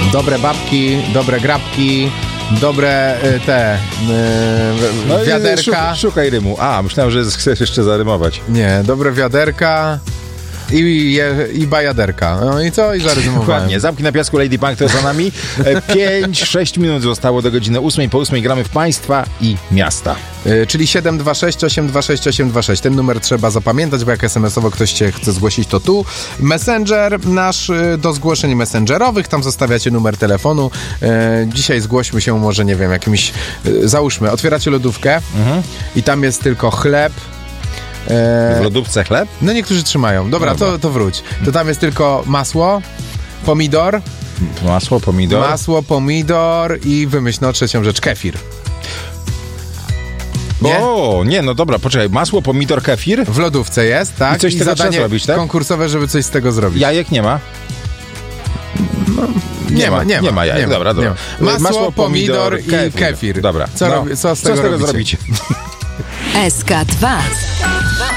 Dobre babki, dobre grabki, dobre wiaderka. Szukaj rymu. Myślałem, że chcesz jeszcze zarymować. Nie, dobre wiaderka i bajaderka. No i co? I zarezumowałem. Dokładnie. Zamki na piasku Lady Punk to za nami. 5-6 minut zostało do godziny 8. Po 8 gramy w państwa i miasta. Czyli 726 826 826. Ten numer trzeba zapamiętać, bo jak SMS-owo ktoś cię chce zgłosić, to tu. Messenger nasz do zgłoszeń messengerowych. Tam zostawiacie numer telefonu. Dzisiaj zgłośmy się może, nie wiem, jakimś... Załóżmy, otwieracie lodówkę i tam jest tylko chleb. W lodówce chleb? No niektórzy trzymają. Dobra. To wróć. To tam jest tylko masło, pomidor. Masło, pomidor i wymyśl trzecią rzecz, kefir. Nie? No dobra, poczekaj. Masło, pomidor, kefir? W lodówce jest, tak? I coś z tego trzeba zrobić, tak? Konkursowe, żeby coś z tego zrobić. Jajek nie ma? Nie ma jajek. Dobra. Masło, pomidor i kefir. Dobra. Co z tego robicie? SK2